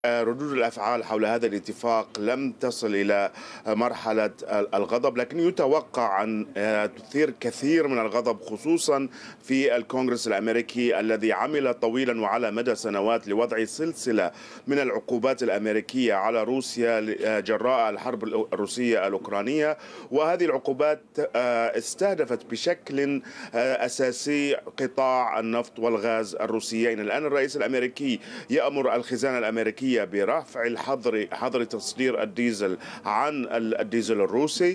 ردود الأفعال حول هذا الاتفاق لم تصل إلى مرحلة الغضب، لكن يتوقع أن تثير كثير من الغضب، خصوصا في الكونغرس الأمريكي الذي عمل طويلا وعلى مدى سنوات لوضع سلسلة من العقوبات الأمريكية على روسيا جراء الحرب الروسية الأوكرانية. وهذه العقوبات استهدفت بشكل أساسي قطاع النفط والغاز الروسيين. الآن الرئيس الأمريكي يأمر الخزانة الأمريكية برفع حظر تصدير الديزل عن الديزل الروسي،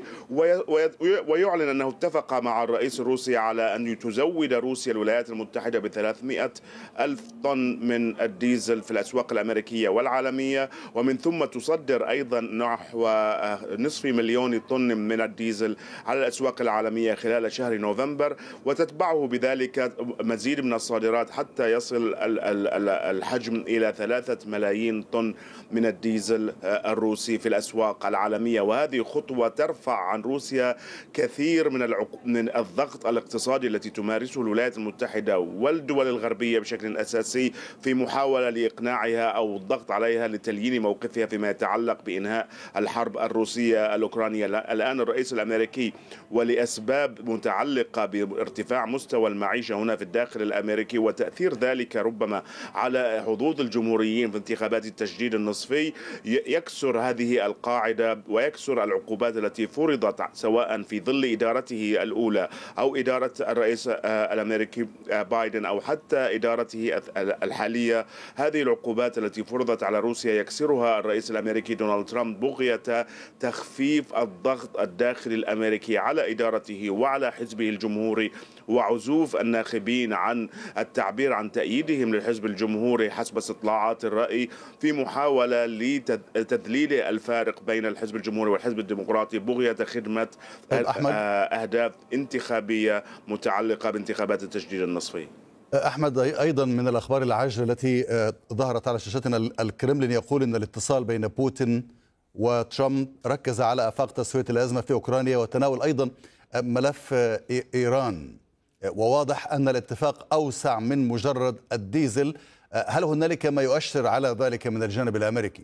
ويعلن أنه اتفق مع الرئيس الروسي على أن تزود روسيا الولايات المتحدة ب300 ألف طن من الديزل في الأسواق الأمريكية والعالمية، ومن ثم تصدر أيضا نحو نصف مليون طن من الديزل على الأسواق العالمية خلال شهر نوفمبر، وتتبعه بذلك مزيد من الصادرات حتى يصل الحجم إلى 3 ملايين طن من الديزل الروسي في الأسواق العالمية. وهذه خطوة ترفع عن روسيا كثير من الضغط الاقتصادي التي تمارسه الولايات المتحدة والدول الغربية بشكل أساسي في محاولة لإقناعها أو الضغط عليها لتليين موقفها فيما يتعلق بإنهاء الحرب الروسية الأوكرانية. الآن الرئيس الأمريكي ولأسباب متعلقة بارتفاع مستوى المعيشة هنا في الداخل الأمريكي وتأثير ذلك ربما على حظوظ الجمهوريين في انتخابات التجديد النصفي، يكسر هذه القاعدة ويكسر العقوبات التي فرضت سواء في ظل إدارته الأولى أو إدارة الرئيس الأمريكي بايدن أو حتى إدارته الحالية. هذه العقوبات التي فرضت على روسيا يكسرها الرئيس الأمريكي دونالد ترامب بغية تخفيف الضغط الداخلي الأمريكي على إدارته وعلى حزبه الجمهوري، وعزوف الناخبين عن التعبير عن تأييدهم للحزب الجمهوري حسب استطلاعات الرأي، في محاولة لتذليل الفارق بين الحزب الجمهوري والحزب الديمقراطي بغية خدمة طيب أحمد. أهداف انتخابية متعلقة بانتخابات التجديد النصفي. أحمد، أيضا من الأخبار العاجلة التي ظهرت على شاشتنا، الكرملين يقول أن الاتصال بين بوتين وترامب ركز على آفاق تسوية الأزمة في أوكرانيا وتناول أيضا ملف إيران، وواضح أن الاتفاق أوسع من مجرد الديزل. هل هنالك ما يؤشر على ذلك من الجانب الأمريكي؟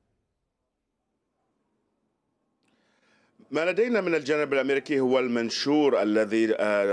ما لدينا من الجانب الأمريكي هو المنشور الذي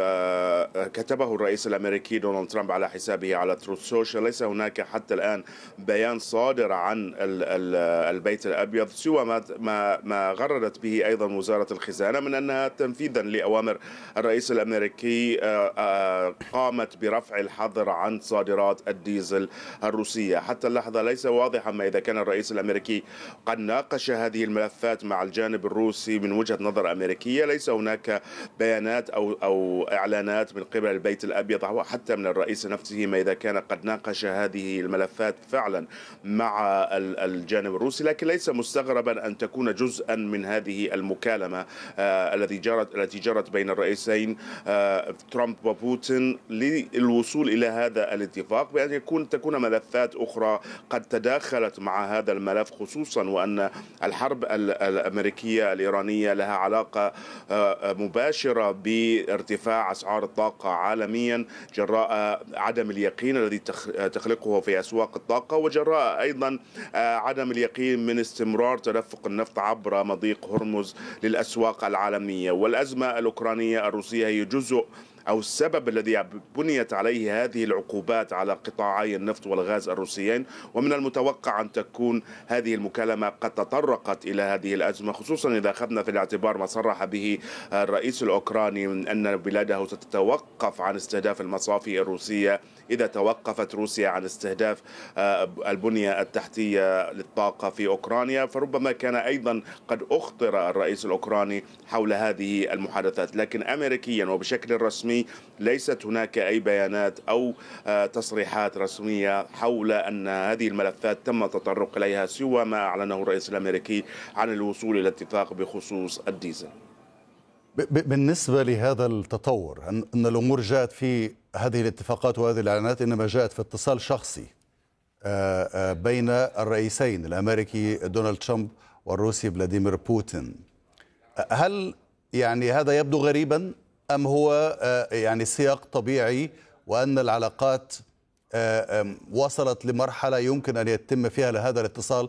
كتبه الرئيس الأمريكي دونالد ترامب على حسابه على تروث سوشيال. ليس هناك حتى الآن بيان صادر عن البيت الأبيض سوى ما غردت به أيضا وزارة الخزانة من أنها تنفيذا لأوامر الرئيس الأمريكي قامت برفع الحظر عن صادرات الديزل الروسية. حتى اللحظة ليس واضحا ما إذا كان الرئيس الأمريكي قد ناقش هذه الملفات مع الجانب الروسي من وجهة نظر أمريكية. ليس هناك بيانات أو إعلانات من قبل البيت الأبيض أو حتى من الرئيس نفسه ما إذا كان قد ناقش هذه الملفات فعلا مع الجانب الروسي، لكن ليس مستغربا أن تكون جزءا من هذه المكالمة التي جرت بين الرئيسين ترامب وبوتين للوصول إلى هذا الاتفاق، بأن تكون ملفات أخرى قد تداخلت مع هذا الملف، خصوصا وأن الحرب الأمريكية الإيرانية لها علاقة مباشرة بارتفاع أسعار الطاقة عالميا جراء عدم اليقين الذي تخلقه في أسواق الطاقة، وجراء أيضا عدم اليقين من استمرار تدفق النفط عبر مضيق هرمز للأسواق العالمية. والأزمة الأوكرانية الروسية هي جزء أو السبب الذي بنيت عليه هذه العقوبات على قطاعي النفط والغاز الروسيين. ومن المتوقع أن تكون هذه المكالمة قد تطرقت إلى هذه الأزمة، خصوصا إذا أخذنا في الاعتبار ما صرح به الرئيس الأوكراني من أن بلاده ستتوقف عن استهداف المصافي الروسية إذا توقفت روسيا عن استهداف البنية التحتية للطاقة في أوكرانيا. فربما كان أيضا قد أخطر الرئيس الأوكراني حول هذه المحادثات، لكن أمريكيا وبشكل رسمي ليست هناك أي بيانات أو تصريحات رسمية حول أن هذه الملفات تم التطرق إليها سوى ما أعلنه الرئيس الأمريكي عن الوصول إلى اتفاق بخصوص الديزل. بالنسبة لهذا التطور، أن الأمور جاءت في هذه الاتفاقات وهذه الإعلانات إنما جاءت في اتصال شخصي بين الرئيسين الأمريكي دونالد ترامب والروسي فلاديمير بوتين. هل يعني هذا يبدو غريبا أم هو يعني سياق طبيعي، وأن العلاقات وصلت لمرحلة يمكن أن يتم فيها هذا الاتصال